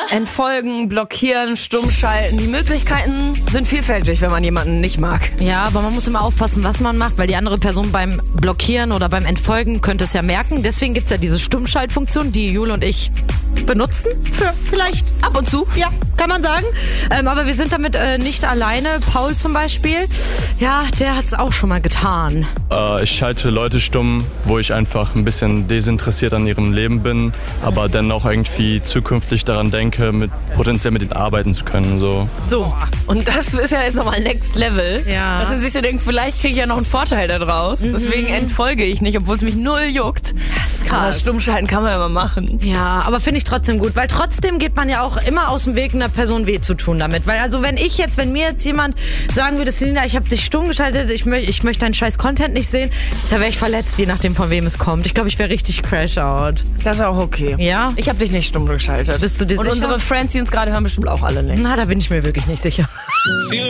Entfolgen, blockieren, stumm schalten. Die Möglichkeiten sind vielfältig, wenn man jemanden nicht mag. Ja, aber man muss immer aufpassen, was man macht, weil die andere Person beim Blockieren oder beim Entfolgen könnte es ja merken. Deswegen gibt's ja diese Stummschaltfunktion, die Jule und ich benutzen. Für vielleicht ab und zu, ja, kann man sagen. Aber wir sind damit nicht alleine. Paul zum Beispiel, ja, der hat's auch schon mal getan. Ich schalte Leute stumm, wo ich einfach ein bisschen desinteressiert an ihrem Leben bin, aber dennoch irgendwie zukünftig daran denke, potenziell mit ihnen arbeiten zu können. So, und das ist ja jetzt nochmal Next Level. Ja. Dass du sich so denkst, vielleicht kriege ich ja noch einen Vorteil da draus. Deswegen entfolge ich nicht, obwohl es mich null juckt. Das ist krass. Aber Stummschalten kann man ja mal machen. Ja, aber finde ich trotzdem gut, weil trotzdem geht man ja auch immer aus dem Weg, einer Person weh zu tun damit. Weil also wenn mir jetzt jemand sagen würde, Selina, ich habe dich stumm geschaltet, ich möchte deinen scheiß Content nicht sehen, da wäre ich verletzt, je nachdem von wem es kommt. Ich glaube, ich wäre richtig Crash-out. Das ist auch okay. Ja? Ich habe dich nicht stumm geschaltet. Bist du dir Und sicher? unsere Friends, die uns gerade hören, bestimmt auch alle nicht. Na, da bin ich mir wirklich nicht sicher.